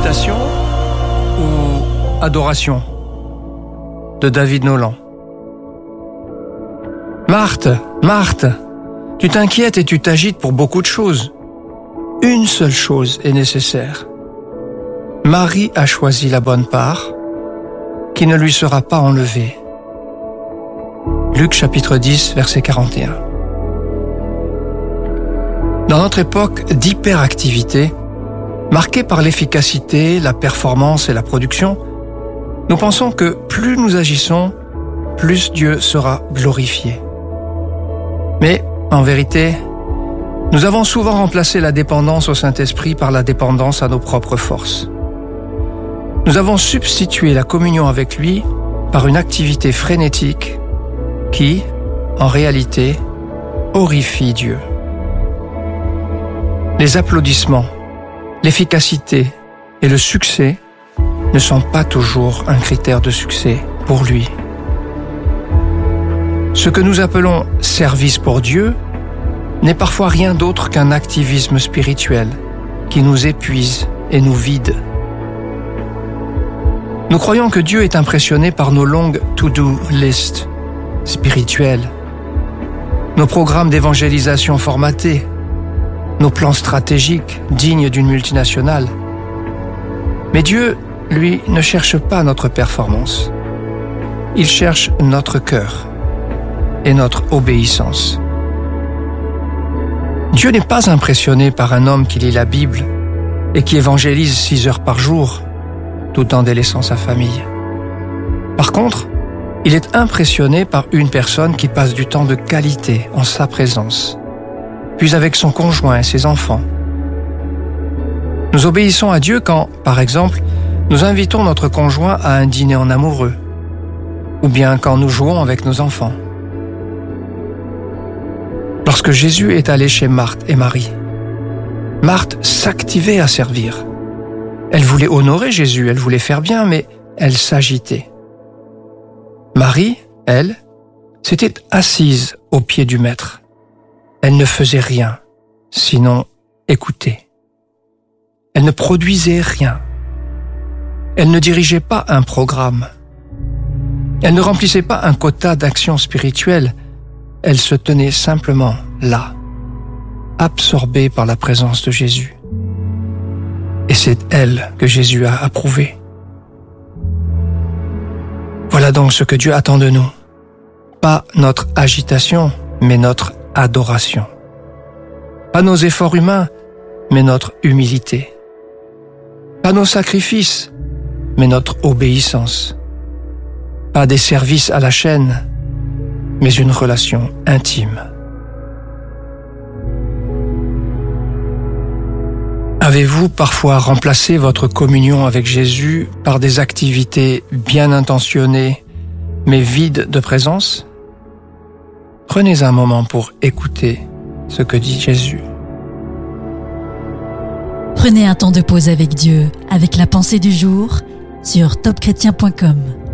agitation ou adoration de David Nolan. Marthe, Marthe, tu t'inquiètes et tu t'agites pour beaucoup de choses. Une seule chose est nécessaire. Marie a choisi la bonne part, qui ne lui sera pas enlevée. Luc chapitre 10, verset 41. Dans notre époque d'hyperactivité, marquée par l'efficacité, la performance et la production, nous pensons que plus nous agissons, plus Dieu sera glorifié. Mais, en vérité, nous avons souvent remplacé la dépendance au Saint-Esprit par la dépendance à nos propres forces. Nous avons substitué la communion avec lui par une activité frénétique qui, en réalité, horrifie Dieu. Les applaudissements, l'efficacité et le succès ne sont pas toujours un critère de succès pour lui. Ce que nous appelons service pour Dieu n'est parfois rien d'autre qu'un activisme spirituel qui nous épuise et nous vide. Nous croyons que Dieu est impressionné par nos longues to-do lists spirituelles, nos programmes d'évangélisation formatés, nos plans stratégiques dignes d'une multinationale. Mais Dieu, lui, ne cherche pas notre performance. Il cherche notre cœur et notre obéissance. Dieu n'est pas impressionné par un homme qui lit la Bible et qui évangélise 6 heures par jour, tout en délaissant sa famille. Par contre, il est impressionné par une personne qui passe du temps de qualité en sa présence, puis avec son conjoint et ses enfants. Nous obéissons à Dieu quand, par exemple, nous invitons notre conjoint à un dîner en amoureux, ou bien quand nous jouons avec nos enfants. Lorsque Jésus est allé chez Marthe et Marie, Marthe s'activait à servir. Elle voulait honorer Jésus, elle voulait faire bien, mais elle s'agitait. Marie, elle, s'était assise aux pieds du Maître. Elle ne faisait rien, sinon écouter. Elle ne produisait rien. Elle ne dirigeait pas un programme. Elle ne remplissait pas un quota d'action spirituelle. Elle se tenait simplement là, absorbée par la présence de Jésus. Et c'est elle que Jésus a approuvée. Voilà donc ce que Dieu attend de nous. Pas notre agitation, mais notre adoration. Pas nos efforts humains, mais notre humilité. Pas nos sacrifices, mais notre obéissance. Pas des services à la chaîne, mais une relation intime. Avez-vous parfois remplacé votre communion avec Jésus par des activités bien intentionnées, mais vides de présence? Prenez un moment pour écouter ce que dit Jésus. Prenez un temps de pause avec Dieu, avec la pensée du jour, sur topchrétien.com.